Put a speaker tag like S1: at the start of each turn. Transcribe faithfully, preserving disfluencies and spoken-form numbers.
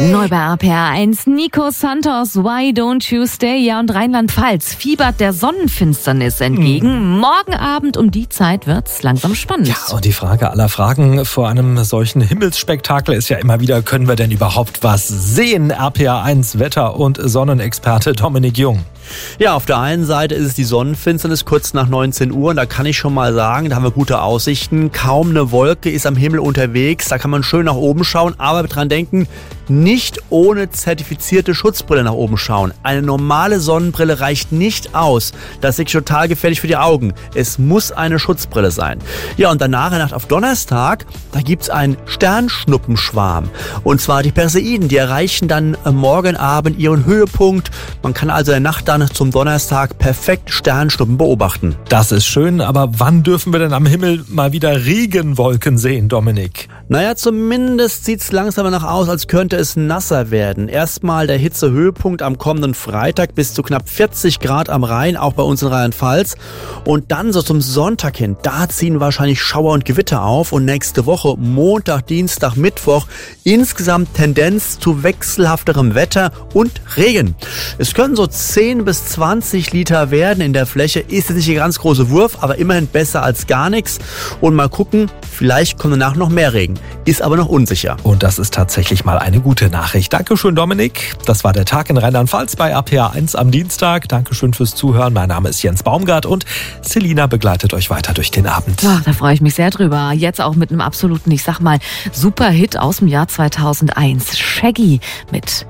S1: Neu bei R P R eins, Nico Santos, Why Don't You Stay? Ja, und Rheinland-Pfalz fiebert der Sonnenfinsternis entgegen. Hm. Morgen Abend um die Zeit wird's langsam spannend.
S2: Ja, und die Frage aller Fragen vor einem solchen Himmelsspektakel ist ja immer wieder, können wir denn überhaupt was sehen? R P R eins Wetter- und Sonnenexperte Dominik Jung.
S3: Ja, auf der einen Seite ist es die Sonnenfinsternis kurz nach neunzehn Uhr und da kann ich schon mal sagen, da haben wir gute Aussichten. Kaum eine Wolke ist am Himmel unterwegs, da kann man schön nach oben schauen, aber dran denken, nicht ohne zertifizierte Schutzbrille nach oben schauen. Eine normale Sonnenbrille reicht nicht aus. Das ist wirklich total gefährlich für die Augen. Es muss eine Schutzbrille sein. Ja, und danach, in der Nacht auf Donnerstag, da gibt's einen Sternschnuppenschwarm. Und zwar die Perseiden, die erreichen dann morgen Abend ihren Höhepunkt. Man kann also in der Nacht dann zum Donnerstag perfekt Sternschnuppen beobachten.
S2: Das ist schön, aber wann dürfen wir denn am Himmel mal wieder Regenwolken sehen, Dominik?
S3: Naja, zumindest sieht's langsam danach aus, als könnte es nasser werden. Erstmal der Hitzehöhepunkt am kommenden Freitag bis zu knapp vierzig Grad am Rhein, auch bei uns in Rheinland-Pfalz. Und dann so zum Sonntag hin, da ziehen wahrscheinlich Schauer und Gewitter auf. Und nächste Woche, Montag, Dienstag, Mittwoch, insgesamt Tendenz zu wechselhafterem Wetter und Regen. Es können so zehn bis zwanzig Liter werden in der Fläche. Ist jetzt nicht der ganz große Wurf, aber immerhin besser als gar nichts. Und mal gucken, vielleicht kommt danach noch mehr Regen. Ist aber noch unsicher.
S2: Und das ist tatsächlich mal eine gute Nachricht. Dankeschön, Dominik. Das war der Tag in Rheinland-Pfalz bei R P R eins am Dienstag. Dankeschön fürs Zuhören. Mein Name ist Jens Baumgart und Selina begleitet euch weiter durch den Abend.
S1: Ach, da freue ich mich sehr drüber. Jetzt auch mit einem absoluten, ich sag mal, Superhit aus dem Jahr zweitausendeins. Shaggy mit